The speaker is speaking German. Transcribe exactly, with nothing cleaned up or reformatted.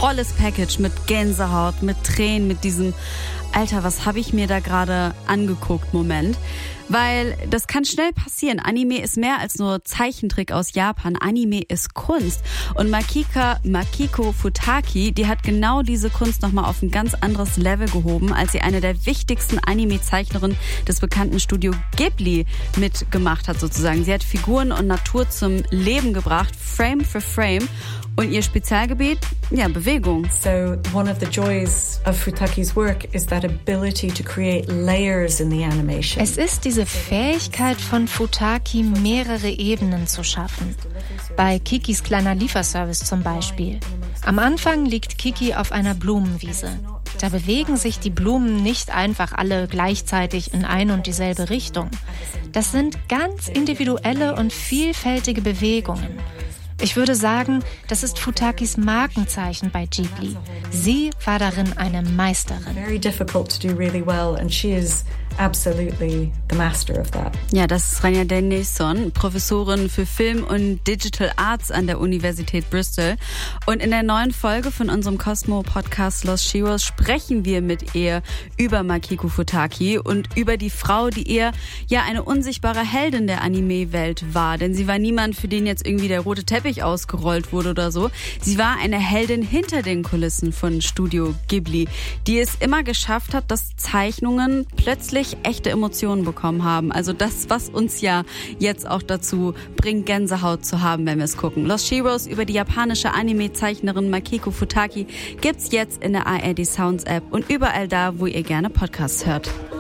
volles Package mit Gänsehaut, mit Tränen, mit diesem Alter, was habe ich mir da gerade angeguckt, Moment. Weil das kann schnell passieren. Anime ist mehr als nur Zeichentrick aus Japan. Anime ist Kunst. Und Makika, Makiko Futaki, die hat genau diese Kunst nochmal auf ein ganz anderes Level gehoben, als sie eine der wichtigsten Anime-Zeichnerinnen des bekannten Studio Ghibli mitgemacht hat sozusagen. Sie hat Figuren und Natur zum Leben gebracht, Frame für Frame. Und ihr Spezialgebiet? Ja, Bewegung. So one of the joys of Futaki's work is that ability to create layers in the animation. Es ist diese Fähigkeit von Futaki, mehrere Ebenen zu schaffen. Bei Kikis kleiner Lieferservice zum Beispiel. Am Anfang liegt Kiki auf einer Blumenwiese. Da bewegen sich die Blumen nicht einfach alle gleichzeitig in ein und dieselbe Richtung. Das sind ganz individuelle und vielfältige Bewegungen. Ich würde sagen, das ist Futakis Markenzeichen bei Ghibli. Sie war darin eine Meisterin. Very difficult to do really well, and she is absolutely the master of that. Ja, das ist Rania Denison, Professorin für Film und Digital Arts an der Universität Bristol. Und in der neuen Folge von unserem Cosmo-Podcast Lost Sheroes sprechen wir mit ihr über Makiko Futaki und über die Frau, die eher ja eine unsichtbare Heldin der Anime-Welt war. Denn sie war niemand, für den jetzt irgendwie der rote Teppich ausgerollt wurde oder so. Sie war eine Heldin hinter den Kulissen von Studio Ghibli, die es immer geschafft hat, dass Zeichnungen plötzlich echte Emotionen bekommen haben. Also das, was uns ja jetzt auch dazu bringt, Gänsehaut zu haben, wenn wir es gucken. Lost Sheroes über die japanische Anime-Zeichnerin Makiko Futaki gibt's jetzt in der A R D Sounds App und überall da, wo ihr gerne Podcasts hört.